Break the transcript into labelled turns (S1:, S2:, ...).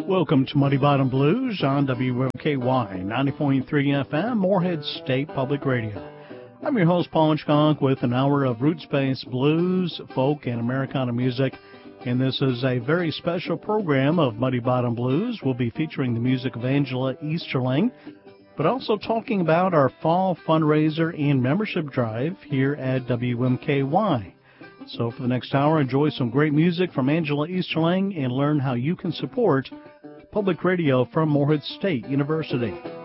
S1: Welcome to Muddy Bottom Blues on WMKY 90.3 FM, Morehead State Public Radio. I'm your host, Paul Skunk, with an hour of roots-based blues, folk, and Americana music. And this is a very special program of Muddy Bottom Blues. We'll be featuring the music of Angela Easterling, but also talking about our fall fundraiser and membership drive here at WMKY. So for the next hour, enjoy some great music from Angela Easterling and learn how you can support public radio from Morehead State University.